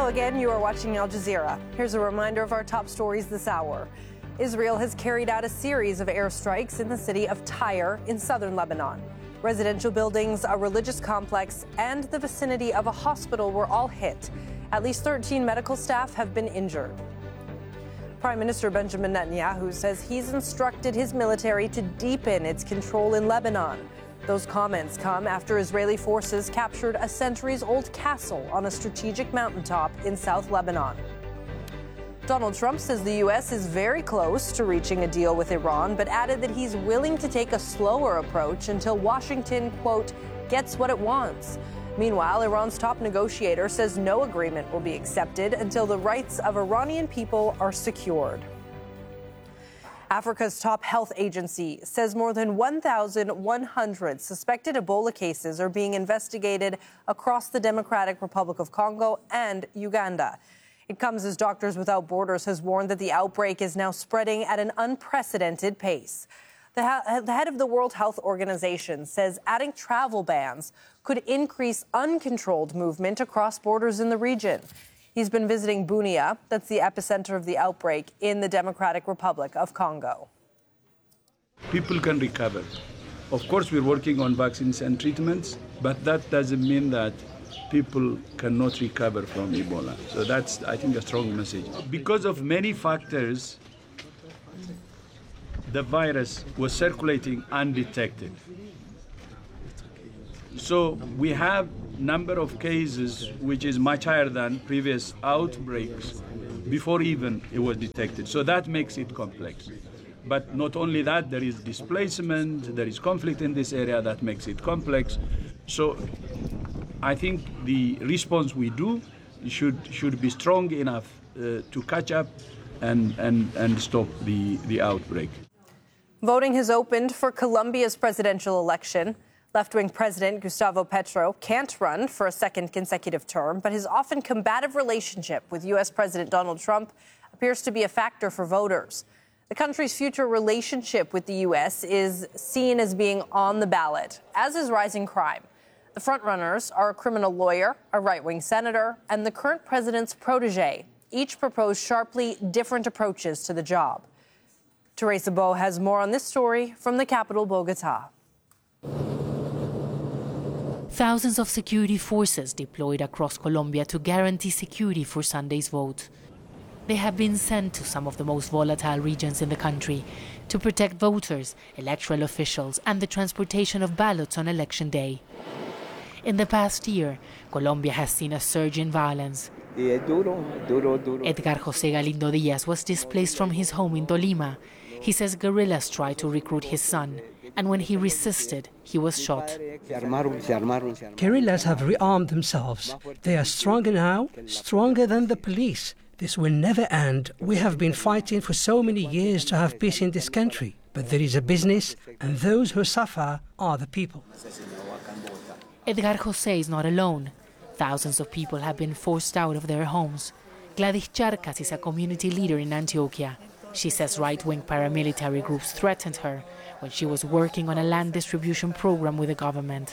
again. You are watching Al Jazeera. Here's a reminder of our top stories this hour. Israel has carried out a series of airstrikes in the city of Tyre in southern Lebanon. Residential buildings, a religious complex, and the vicinity of a hospital were all hit. At least 13 medical staff have been injured. Prime Minister Benjamin Netanyahu says he's instructed his military to deepen its control in Lebanon. Those comments come after Israeli forces captured a centuries-old castle on a strategic mountaintop in South Lebanon. Donald Trump says the U.S. is very close to reaching a deal with Iran, but added that he's willing to take a slower approach until Washington, quote, gets what it wants. Meanwhile, Iran's top negotiator says no agreement will be accepted until the rights of Iranian people are secured. Africa's top health agency says more than 1,100 suspected Ebola cases are being investigated across the Democratic Republic of Congo and Uganda. It comes as Doctors Without Borders has warned that the outbreak is now spreading at an unprecedented pace. The head of the World Health Organization says adding travel bans could increase uncontrolled movement across borders in the region. He's been visiting Bunia, that's the epicenter of the outbreak in the Democratic Republic of Congo. People can recover. Of course, we're working on vaccines and treatments, but that doesn't mean that people cannot recover from Ebola. So that's, I think, a strong message. Because of many factors, the virus was circulating undetected. So we have number of cases which is much higher than previous outbreaks before even it was detected. So that makes it complex. But not only that, there is displacement, there is conflict in this area that makes it complex. So I think the response we do should be strong enough to catch up and stop the outbreak. Voting has opened for Colombia's presidential election. Left-wing President Gustavo Petro can't run for a second consecutive term, but his often combative relationship with U.S. President Donald Trump appears to be a factor for voters. The country's future relationship with the U.S. is seen as being on the ballot, as is rising crime. The frontrunners are a criminal lawyer, a right-wing senator, and the current president's protege. Each propose sharply different approaches to the job. Teresa Bo has more on this story from the capital, Bogota. Thousands of security forces deployed across Colombia to guarantee security for Sunday's vote. They have been sent to some of the most volatile regions in the country to protect voters, electoral officials, and the transportation of ballots on election day. In the past year, Colombia has seen a surge in violence. Edgar José Galindo Díaz was displaced from his home in Tolima. He says guerrillas tried to recruit his son, and when he resisted, he was shot. Guerrillas have rearmed themselves. They are stronger now, stronger than the police. This will never end. We have been fighting for so many years to have peace in this country. But there is a business, and those who suffer are the people. Edgar José is not alone. Thousands of people have been forced out of their homes. Gladys Charcas is a community leader in Antioquia. She says right-wing paramilitary groups threatened her when she was working on a land distribution program with the government.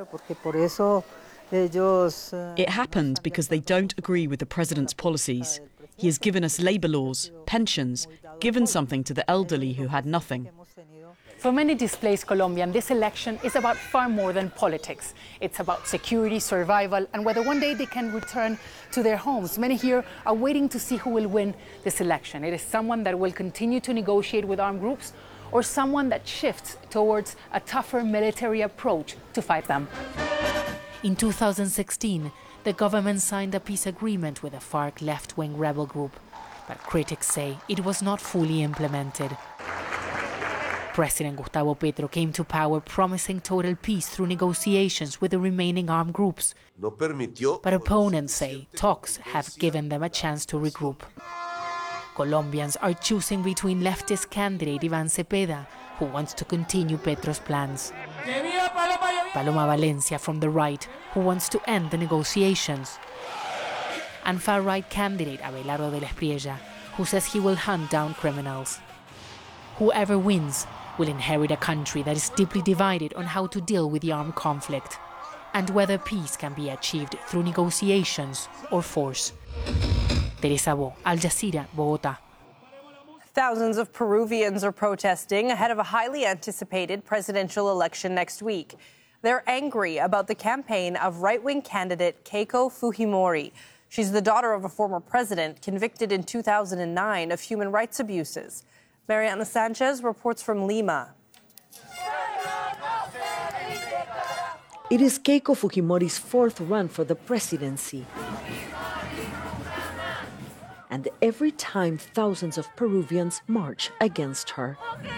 It happened because they don't agree with the president's policies. He has given us labour laws, pensions, given something to the elderly who had nothing. For many displaced Colombians, this election is about far more than politics. It's about security, survival, and whether one day they can return to their homes. Many here are waiting to see who will win this election. It is someone that will continue to negotiate with armed groups or someone that shifts towards a tougher military approach to fight them. In 2016, the government signed a peace agreement with the FARC left-wing rebel group, but critics say it was not fully implemented. President Gustavo Petro came to power promising total peace through negotiations with the remaining armed groups. But opponents say talks have given them a chance to regroup. Colombians are choosing between leftist candidate Iván Cepeda, who wants to continue Petro's plans, Paloma Valencia from the right, who wants to end the negotiations, and far-right candidate Abelardo de la Espriella, who says he will hunt down criminals. Whoever wins will inherit a country that is deeply divided on how to deal with the armed conflict. and whether peace can be achieved through negotiations or force. Teresa Bo, Al Jazeera, Bogotá. Thousands of Peruvians are protesting ahead of a highly anticipated presidential election next week. They're angry about the campaign of right-wing candidate Keiko Fujimori. She's the daughter of a former president convicted in 2009 of human rights abuses. Mariana Sanchez reports from Lima. It is Keiko Fujimori's fourth run for the presidency. And every time thousands of Peruvians march against her.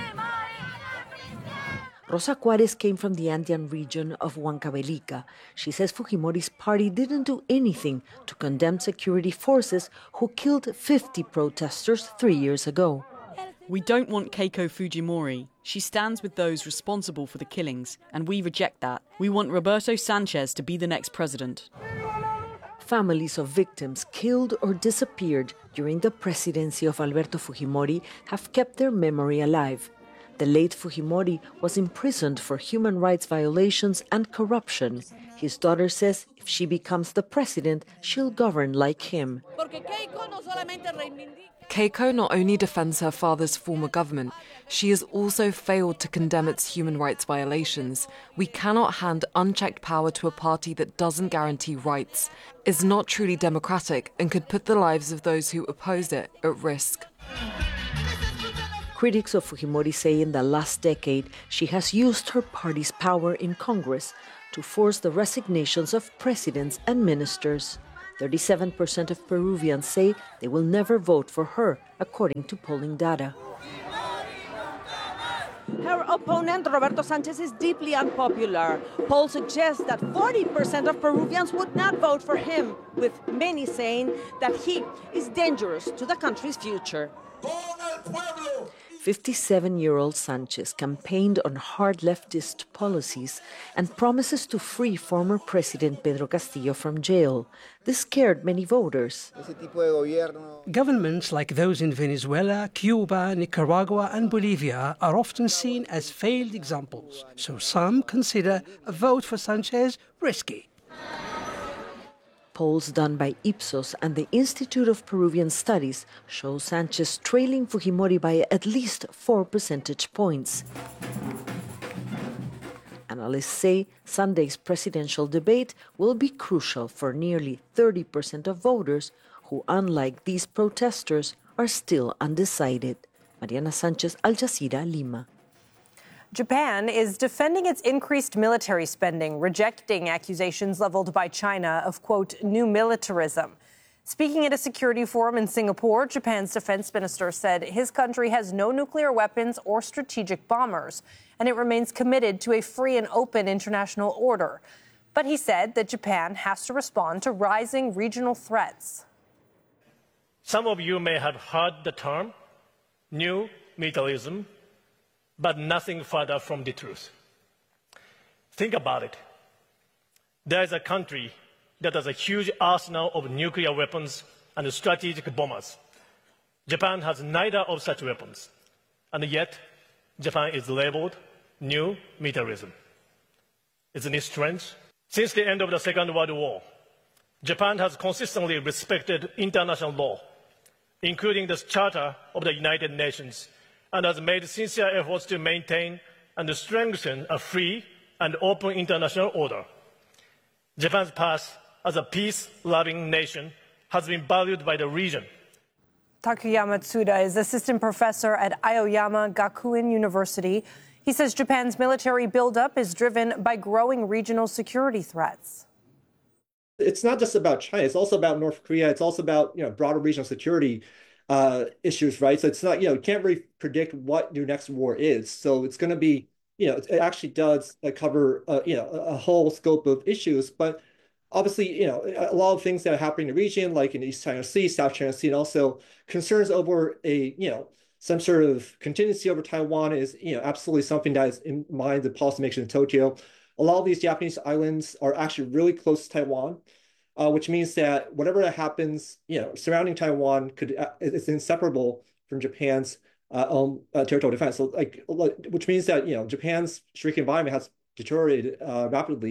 Rosa Juarez came from the Andean region of Huancavelica. She says Fujimori's party didn't do anything to condemn security forces who killed 50 protesters 3 years ago. We don't want Keiko Fujimori. She stands with those responsible for the killings, and we reject that. We want Roberto Sanchez to be the next president. Families of victims killed or disappeared during the presidency of Alberto Fujimori have kept their memory alive. The late Fujimori was imprisoned for human rights violations and corruption. His daughter says if she becomes the president, she'll govern like him. Keiko not only defends her father's former government, she has also failed to condemn its human rights violations. We cannot hand unchecked power to a party that doesn't guarantee rights, is not truly democratic, and could put the lives of those who oppose it at risk. Critics of Fujimori say in the last decade she has used her party's power in Congress to force the resignations of presidents and ministers. 37% of Peruvians say they will never vote for her, according to polling data. Her opponent, Roberto Sanchez, is deeply unpopular. Polls suggest that 40% of Peruvians would not vote for him, with many saying that he is dangerous to the country's future. 57-year-old Sanchez campaigned on hard leftist policies and promises to free former President Pedro Castillo from jail. This scared many voters. Governments like those in Venezuela, Cuba, Nicaragua and Bolivia are often seen as failed examples, so some consider a vote for Sanchez risky. Polls done by Ipsos and the Institute of Peruvian Studies show Sanchez trailing Fujimori by at least 4 percentage points. Analysts say Sunday's presidential debate will be crucial for nearly 30% of voters who, unlike these protesters, are still undecided. Mariana Sanchez, Al Jazeera, Lima. Japan is defending its increased military spending, rejecting accusations leveled by China of, quote, new militarism. Speaking at a security forum in Singapore, Japan's defense minister said his country has no nuclear weapons or strategic bombers, and it remains committed to a free and open international order. But he said that Japan has to respond to rising regional threats. Some of you may have heard the term new militarism, but nothing further from the truth. Think about it. There is a country that has a huge arsenal of nuclear weapons and strategic bombers. Japan has neither of such weapons, and yet Japan is labeled new militarism. Isn't it strange? Since the end of the Second World War, Japan has consistently respected international law, including the Charter of the United Nations, and has made sincere efforts to maintain and strengthen a free and open international order. Japan's past as a peace-loving nation has been valued by the region. Takayama Tsuda is assistant professor at Aoyama Gakuin University. He says Japan's military buildup is driven by growing regional security threats. It's not just about China. It's also about North Korea. It's also about broader regional security issues, right? So it's not, you can't really predict what your next war is. So it's going to be, it actually does cover, a whole scope of issues. But obviously, a lot of things that are happening in the region, like in the East China Sea, South China Sea, and also concerns over some sort of contingency over Taiwan is, absolutely something that is in mind the policymakers in Tokyo. A lot of these Japanese islands are actually really close to Taiwan. Which means that whatever that happens, surrounding Taiwan is inseparable from Japan's own territorial defense. So, which means that Japan's strategic environment has deteriorated rapidly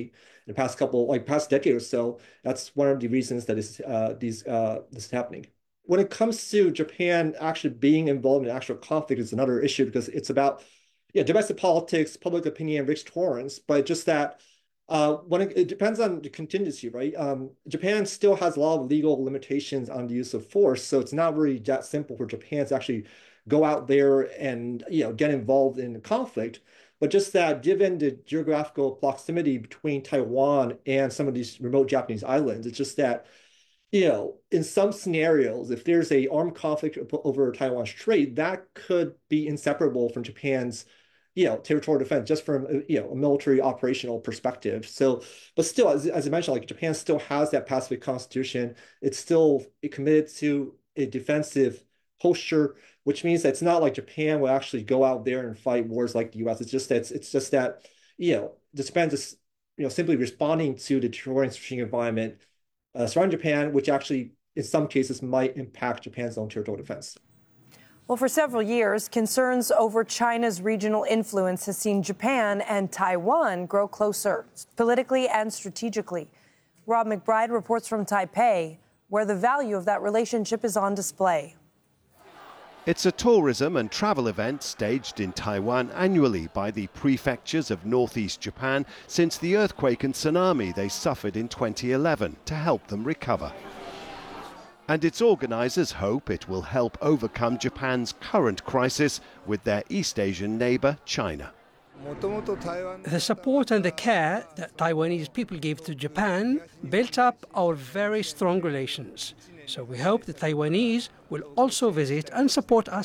the past past decade or so. That's one of the reasons that this is happening. When it comes to Japan actually being involved in actual conflict is another issue because it's about domestic politics, public opinion, rich torrents, but just that it depends on the contingency, right? Japan still has a lot of legal limitations on the use of force, so it's not really that simple for Japan to actually go out there and get involved in the conflict. But just that, given the geographical proximity between Taiwan and some of these remote Japanese islands, it's just that in some scenarios, if there's an armed conflict over Taiwan Strait, that could be inseparable from Japan's territorial defense, just from a military operational perspective. So, but still, as I mentioned, Japan still has that pacifist constitution. It's still committed to a defensive posture, which means that it's not like Japan will actually go out there and fight wars like the U.S. It's just that Japan is simply responding to the deterrent strategic environment surrounding Japan, which actually in some cases might impact Japan's own territorial defense. Well, for several years, concerns over China's regional influence has seen Japan and Taiwan grow closer, politically and strategically. Rob McBride reports from Taipei, where the value of that relationship is on display. It's a tourism and travel event staged in Taiwan annually by the prefectures of northeast Japan since the earthquake and tsunami they suffered in 2011 to help them recover. And its organisers hope it will help overcome Japan's current crisis with their East Asian neighbour, China. The support and the care that Taiwanese people gave to Japan built up our very strong relations. So we hope the Taiwanese will also visit and support us